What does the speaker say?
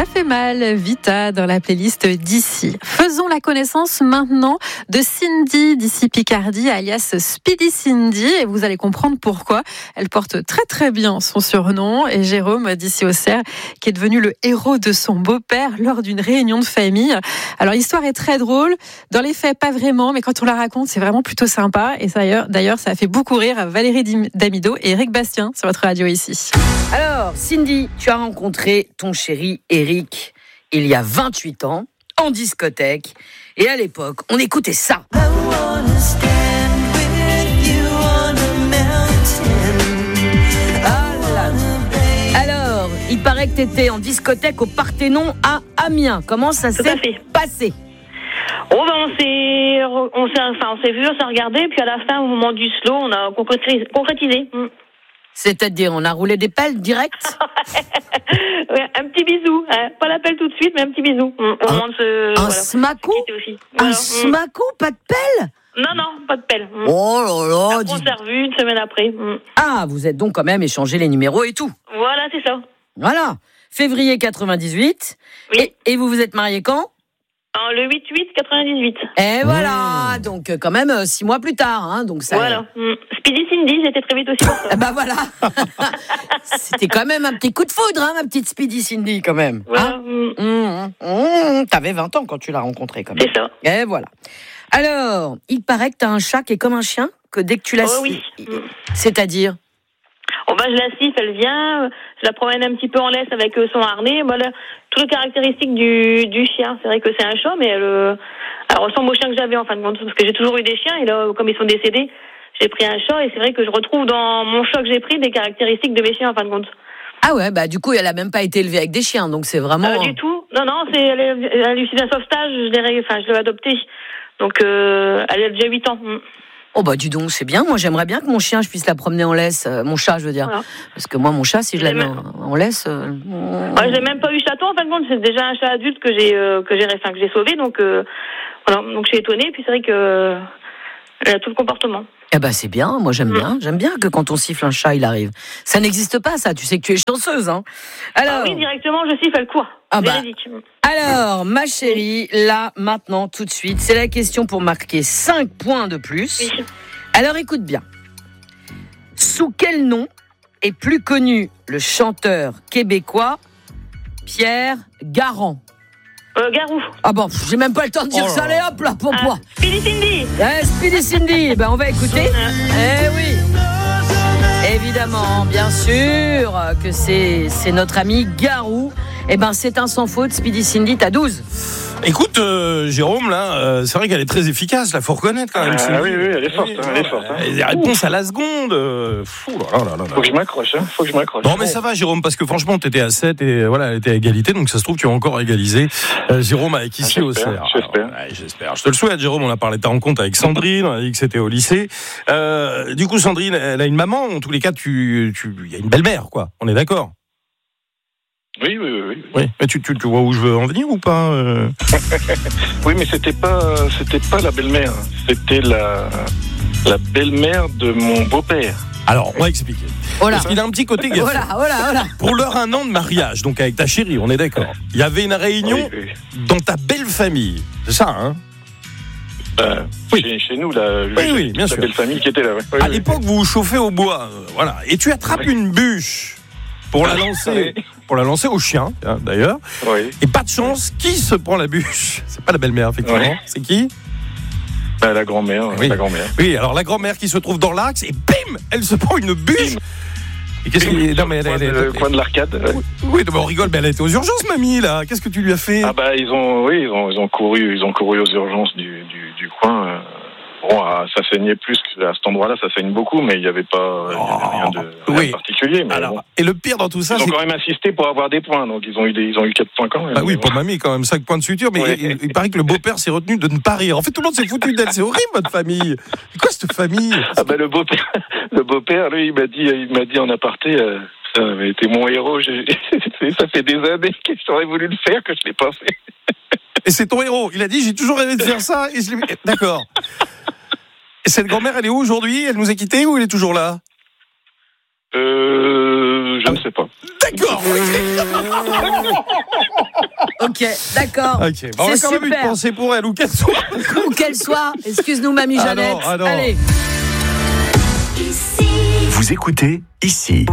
Ça fait mal, Vita dans la playlist d'ici. Faisons la connaissance maintenant de Cindy d'ici Picardie, alias Speedy Cindy, et vous allez comprendre pourquoi. Elle porte très très bien son surnom, et Jérôme d'ici Auxerre, qui est devenu le héros de son beau-père lors d'une réunion de famille. Alors l'histoire est très drôle, dans les faits pas vraiment, mais quand on la raconte c'est vraiment plutôt sympa, et d'ailleurs ça a fait beaucoup rire Valérie Damido et Eric Bastien sur votre radio ici. Alors Cindy, tu as rencontré ton chéri Eric il y a 28 ans en discothèque, et à l'époque on écoutait ça. Alors il paraît que tu étais en discothèque au Parthénon à Amiens. Comment ça s'est passé? Oh ben on s'est vu, on s'est regardé, puis à la fin, au moment du slow, on a concrétisé. C'est-à-dire, on a roulé des pelles direct? Ouais, un petit bisou, hein. Pas l'appel tout de suite, mais un petit bisou. Un smacou? Un smacou, pas de pelle? Non, pas de pelle. Oh là là! On s'est revus une semaine après. Ah, vous êtes donc quand même échangé les numéros et tout. Voilà, c'est ça. Voilà. Février 98. Oui. Et vous vous êtes mariés quand? Le 8-8-98. Et voilà, donc quand même 6 mois plus tard, hein, donc ça. Voilà. Speedy Cindy, j'étais très vite aussi pour ça. Bah voilà. C'était quand même un petit coup de foudre, hein, ma petite Speedy Cindy, quand même. Voilà. Hein. T'avais 20 ans quand tu l'as rencontré, quand même. C'est ça. Et voilà. Alors, il paraît que t'as un chat qui est comme un chien, que dès que tu la... Oh oui. C'est-à-dire? Oh ben je la siffle, elle vient, je la promène un petit peu en laisse avec son harnais. Voilà, toutes les caractéristiques du chien. C'est vrai que c'est un chat, mais elle ressemble au chien que j'avais en fin de compte, parce que j'ai toujours eu des chiens, et là, comme ils sont décédés, j'ai pris un chat, et c'est vrai que je retrouve dans mon chat que j'ai pris des caractéristiques de mes chiens en fin de compte. Ah ouais, bah du coup, elle a même pas été élevée avec des chiens, donc c'est vraiment... Du tout, non, elle est issue d'un sauvetage, je l'ai adoptée, donc elle a déjà 8 ans. Oh bah dis donc, c'est bien. Moi j'aimerais bien que mon chien, je puisse la promener en laisse. Mon chat, je veux dire. Voilà. Parce que moi, mon chat, si je la mets en laisse... Ouais, j'ai même pas eu chaton, en fin de compte. C'est déjà un chat adulte que j'ai sauvé. Donc, voilà. Donc je suis étonnée. Puis c'est vrai que elle a tout le comportement. Eh ben c'est bien. Moi j'aime bien. J'aime bien que quand on siffle un chat, il arrive. Ça n'existe pas, ça. Tu sais que tu es chanceuse, hein. Alors... Ah oui, directement, je siffle, elle court. Véridique. Alors, ma chérie, là, maintenant, tout de suite, c'est la question pour marquer 5 points de plus. Oui. Alors, écoute bien. Sous quel nom est plus connu le chanteur québécois Pierre Garand? Garou. Ah bon, j'ai même pas le temps de dire ça. Allez hop là, pour moi. Speedy Cindy. Speedy Cindy. Ben, on va écouter. Eh oui. Évidemment, bien sûr que c'est notre ami Garou. Eh ben, c'est un sans faute. Speedy Cindy, t'as 12. Écoute, Jérôme, là, c'est vrai qu'elle est très efficace, là, faut reconnaître quand même. Oui, elle est forte. Elle est forte. Des réponses à la seconde. Fou, là. Faut que je m'accroche. Non, mais ça va, Jérôme, parce que franchement, t'étais à 7 et voilà, elle était à égalité, donc ça se trouve, tu vas encore égaliser. Jérôme avec ici au CR. J'espère. Je te le souhaite, Jérôme. On a parlé de ta rencontre avec Sandrine, on a dit que c'était au lycée. Du coup, Sandrine, elle a une maman. En tous les cas, il y a une belle-mère, quoi. On est d'accord? Oui. Mais tu vois où je veux en venir ou pas? Oui, mais c'était pas la belle-mère. C'était la belle-mère de mon beau-père. Alors, on va expliquer. Voilà. Parce qu'il a un petit côté gaffé. Voilà. Pour leur 1 an de mariage, donc avec ta chérie, on est d'accord. Il y avait une réunion dans ta belle famille. C'est ça, hein? Chez nous, oui, bien sûr. La belle famille qui était là. Ouais. À l'époque, vous vous chauffez au bois, voilà. Et tu attrapes une bûche pour la lancer. Pour la lancer au chien, hein, d'ailleurs. Oui. Et pas de chance, qui se prend la bûche? C'est pas la belle-mère, effectivement. Oui. C'est qui? La grand-mère. Oui. La grand-mère. Oui, alors la grand-mère qui se trouve dans l'axe et bim, elle se prend une bûche. Et qu'est-ce qu'il est? Non, mais le coin de l'arcade. Oui, mais on rigole, mais elle était aux urgences, mamie, là. Qu'est-ce que tu lui as fait? Ah bah ils ont couru aux urgences du coin. Bon, ça saignait plus à cet endroit-là, ça saigne beaucoup, mais il n'y avait pas rien de particulier. Mais alors, bon. Et le pire dans tout ça, ils ont quand même insisté pour avoir des points, donc ils ont eu 4 points quand même. Bah oui, pour mamie, quand même 5 points de suture, mais il paraît que le beau-père s'est retenu de ne pas rire. En fait, tout le monde s'est foutu d'elle. C'est horrible, votre famille. C'est quoi cette famille? Ah bah le beau-père, lui, il m'a dit en aparté. Ça avait été mon héros. Ça fait des années que j'aurais voulu le faire, que je ne l'ai pas fait. Et c'est ton héros. Il a dit, j'ai toujours rêvé de faire ça. Et je l'ai... D'accord. Et cette grand-mère, elle est où aujourd'hui? Elle nous a quittés ou elle est toujours là? Je ne sais pas. D'accord. Ok, d'accord. Ok, on a quand même une pensée pour elle, où qu'elle soit. Où qu'elle soit. Excuse-nous, mamie Jeannette. Ah non. Allez. Vous écoutez ici.